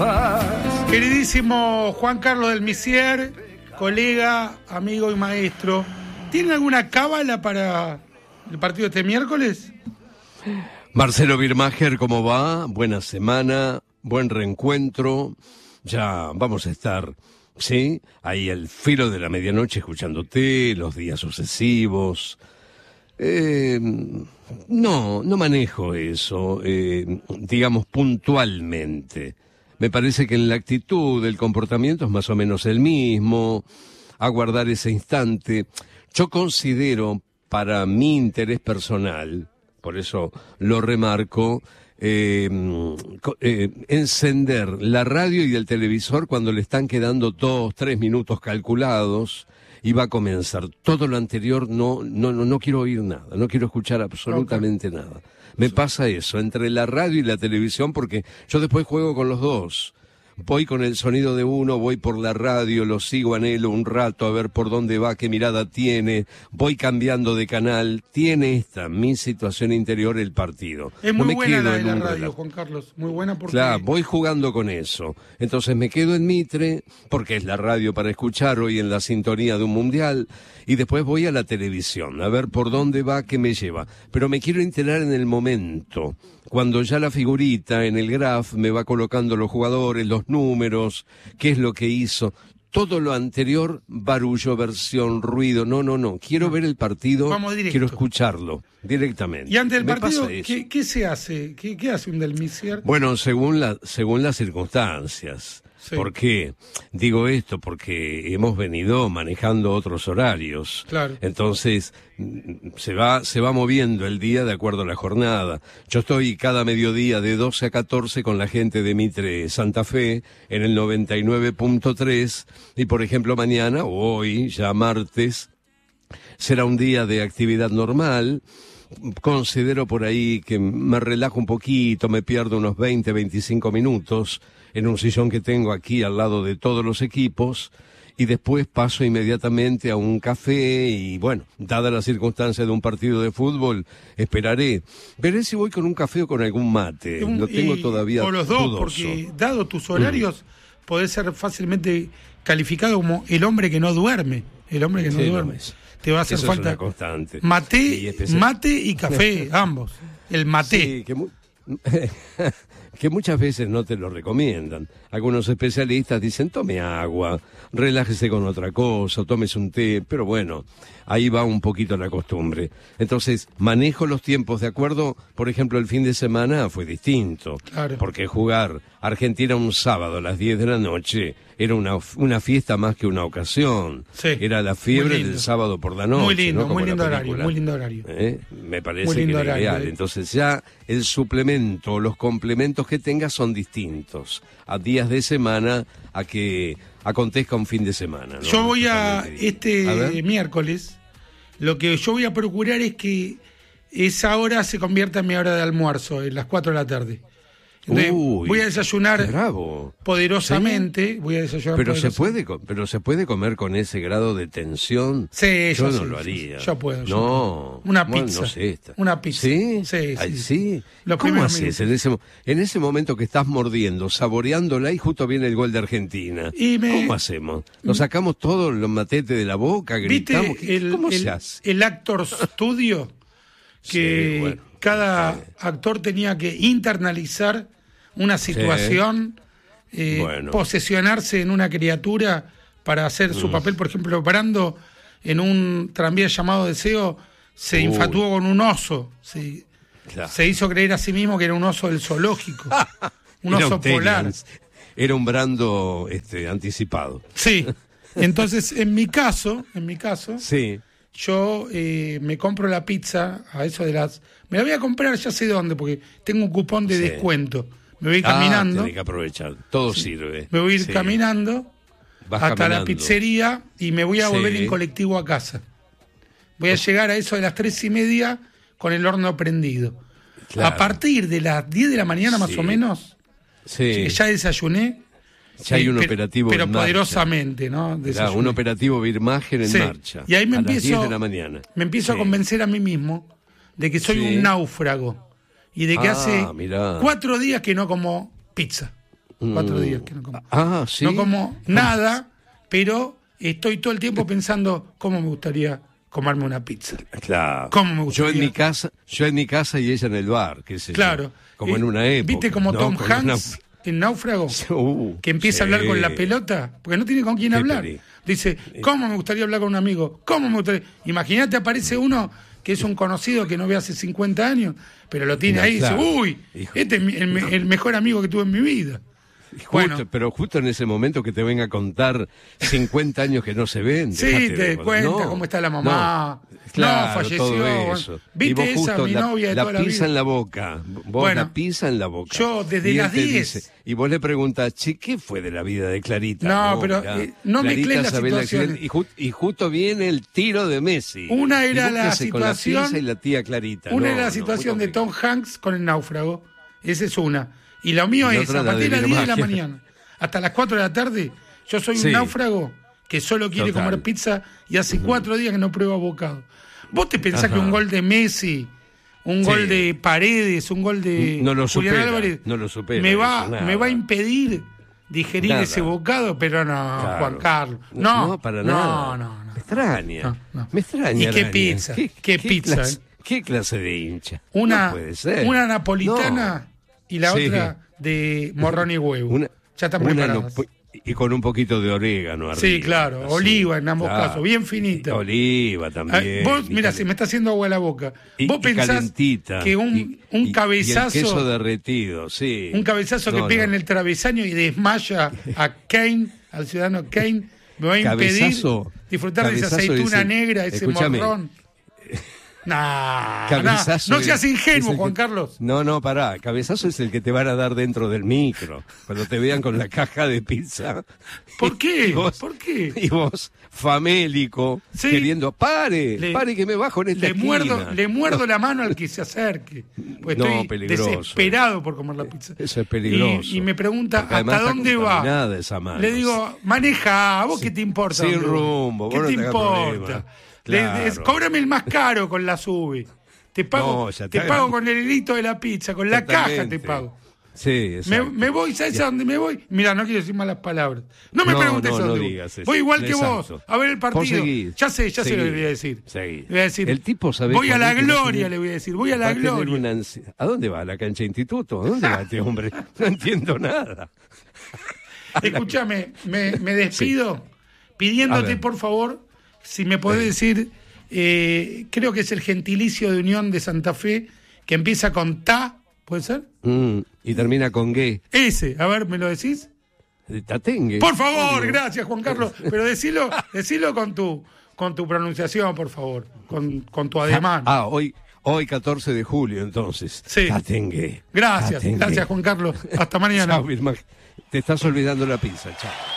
paz. Queridísimo Juan Carlos del Misier, colega, amigo y maestro, ¿tiene alguna cábala para el partido de este miércoles? Marcelo Birmacher, ¿cómo va? Buena semana, buen reencuentro. Ya vamos a estar, ¿sí? Ahí al filo de la medianoche escuchándote, los días sucesivos. No manejo eso, digamos puntualmente. Me parece que en la actitud, el comportamiento es más o menos el mismo, aguardar ese instante. Yo considero, para mi interés personal, por eso lo remarco, encender la radio y el televisor cuando le están quedando 2-3 minutos calculados y va a comenzar. Todo lo anterior no quiero oír nada, no quiero escuchar absolutamente nada. Me pasa eso, entre la radio y la televisión, porque yo después juego con los dos. Voy con el sonido de uno, voy por la radio, lo sigo, anhelo un rato a ver por dónde va, qué mirada tiene, voy cambiando de canal. Tiene mi situación interior el partido. Es muy buena la de la radio, Juan Carlos, muy buena porque... Claro, voy jugando con eso. Entonces me quedo en Mitre, porque es la radio para escuchar hoy en la sintonía de un mundial, y después voy a la televisión, a ver por dónde va, qué me lleva. Pero me quiero enterar en el momento, cuando ya la figurita en el graph me va colocando los jugadores, los números, qué es lo que hizo. Todo lo anterior, barullo, versión, ruido, no. Quiero ver el partido, quiero escucharlo directamente. Y antes del partido, ¿qué se hace? ¿Qué hace un del Misier? Bueno, según las circunstancias. Sí. ¿Por qué? Digo esto porque hemos venido manejando otros horarios. Claro. Entonces, se va moviendo el día de acuerdo a la jornada. Yo estoy cada mediodía de 12 a 14 con la gente de Mitre Santa Fe en el 99.3 y, por ejemplo, mañana o hoy, ya martes, será un día de actividad normal. Considero por ahí que me relajo un poquito, me pierdo unos 20, 25 minutos en un sillón que tengo aquí al lado de todos los equipos y después paso inmediatamente a un café y bueno, dada la circunstancia de un partido de fútbol, esperaré. Veré si voy con un café o con algún mate, lo tengo todavía o los dos, dudoso. Porque dado tus horarios, podés ser fácilmente calificado como el hombre que no duerme, el hombre que no duerme. Te va a hacer eso falta es una constante. Mate y café, ambos. El mate. Sí, que muchas veces no te lo recomiendan. Algunos especialistas dicen, tome agua, relájese con otra cosa, tómese un té, pero bueno, ahí va un poquito la costumbre. Entonces, manejo los tiempos de acuerdo, por ejemplo, el fin de semana fue distinto, claro. Porque jugar Argentina un sábado a las 10 de la noche era una fiesta más que una ocasión. Sí, era la fiebre del sábado por la noche. Muy lindo, ¿no? muy lindo horario. Me parece que era ideal. Entonces ya el suplemento, los complementos que tengas son distintos a días de semana a que acontezca un fin de semana, ¿no? Yo voy a miércoles, lo que yo voy a procurar es que esa hora se convierta en mi hora de almuerzo, en las 4 de la tarde. Entonces, voy a desayunar poderosamente. ¿Sí? Voy a desayunar pero se puede comer con ese grado de tensión. Sí, yo no lo haría. Yo puedo. Una pizza. No sé, una pizza. ¿Sí? Sí. ¿Cómo haces en ese momento que estás mordiendo, saboreándola y justo viene el gol de Argentina? ¿Cómo hacemos? ¿Nos sacamos todos los matetes de la boca? Gritamos. ¿Cómo se hace? El actor studio que cada actor tenía que internalizar una situación, posesionarse en una criatura para hacer su papel. Por ejemplo, Brando en un tranvía llamado Deseo se infatuó con un oso, se hizo creer a sí mismo que era un oso del zoológico, un oso polar. Era un Brando anticipado. Sí, entonces en mi caso sí. Yo me compro la pizza a eso de las... Me la voy a comprar ya sé dónde, porque tengo un cupón de descuento. Me voy caminando. Tenés que aprovechar, todo sirve. Me voy a ir caminando hasta la pizzería y me voy a volver en colectivo a casa. Voy a llegar a eso de las 3:30 con el horno prendido. Claro. A partir de las 10 de la mañana más o menos, ya desayuné. Ya hay un operativo pero en marcha. Poderosamente, ¿no? Un operativo Birmacher en marcha. Y ahí me a empiezo, las 10 de la mañana. Me empiezo a convencer a mí mismo de que soy un náufrago y de que hace 4 días que no como pizza. 4 días que no como. ¿Sí? No como nada, pero estoy todo el tiempo pensando cómo me gustaría comerme una pizza. Claro. ¿Cómo me gustaría? Yo en mi casa y ella en el bar, qué sé claro. yo. Como en una época. ¿Viste como Tom Hanks en Náufrago? Que empieza a hablar con la pelota, porque no tiene con quién hablar. Dice, ¿cómo me gustaría hablar con un amigo? ¿Cómo me gustaría? Imagínate, aparece uno que es un conocido que no ve hace 50 años, pero lo tiene ahí y dice, uy, este es el mejor amigo que tuve en mi vida. Pero justo en ese momento que te venga a contar 50 años que no se ven. Sí, te cuenta cómo está la mamá. Claro, falleció. Todo eso. ¿Viste esa, mi novia de toda la vida? La pizza en la boca. La pizza en la boca. Yo desde las 10. Y vos le preguntás, ¿qué fue de la vida de Clarita? No, pero no mezclé la situación. Y justo viene el tiro de Messi. Una era la situación. Con la pizza y la tía Clarita. Una era la situación de Tom Hanks con el náufrago. Esa es una. Y lo mío es, a partir de las 10 de la mañana hasta las 4 de la tarde, yo soy un náufrago que solo quiere comer pizza y hace 4 días que no prueba bocado. ¿Vos te pensás que un gol de Messi, un gol de Paredes, un gol de Julián Álvarez me va a impedir digerir ese bocado? Pero no, claro. Juan Carlos. No, para nada. No. Me extraña. Me extraña. ¿Y qué pizza? ¿Qué pizza? ¿Qué clase de hincha? No puede ser. Una napolitana y la otra de morrón y huevo. Ya están preparadas. Y con un poquito de orégano arriba. Sí, claro. Así. Oliva en ambos casos, bien finita. Oliva también. Vos, mira, se me está haciendo agua la boca. Vos pensás calentita, que un cabezazo... Y el queso derretido, sí. Un cabezazo que pega en el travesaño y desmaya a Kane, al ciudadano Kane, me va a impedir disfrutar de esa aceituna negra, ese morrón. No seas ingenuo, Juan Carlos. No, pará. Cabezazo es el que te van a dar dentro del micro. Cuando te vean con la caja de pizza. ¿Por qué? ¿Por qué? Y vos, famélico, queriendo, pare que me bajo en esta esquina. Le muerdo la mano al que se acerque. Pues estoy desesperado por comer la pizza. Eso es peligroso. Y me pregunta, ¿hasta dónde va? Le digo, maneja, ¿a vos qué te importa? Sin rumbo, ¿Qué te importa? Claro. Cóbrame el más caro con la SUBE. Te pago con el hilito de la pizza, con la caja te pago. Sí, me voy, ¿sabes a dónde me voy? Mira, no quiero decir malas palabras. No me preguntes dónde voy. Voy igual que vos, a ver el partido. Ya sé lo que le voy a decir. Le voy a decir, el tipo sabe voy a la gloria, le voy a decir, voy a la gloria. ¿A dónde va? ¿A la cancha de instituto? ¿A dónde va este hombre? No entiendo nada. Escúchame, me despido pidiéndote, por favor, si me podés decir, creo que es el gentilicio de Unión de Santa Fe, que empieza con ta, ¿puede ser? Y termina con gue. Ese, a ver, ¿me lo decís? Tatengue. Por favor, gracias, Juan Carlos, pero decilo con tu pronunciación, por favor, con tu ademán. Hoy 14 de julio, entonces. Sí. Tatengue. Gracias, Juan Carlos. Hasta mañana. Chao, te estás olvidando la pizza, chao.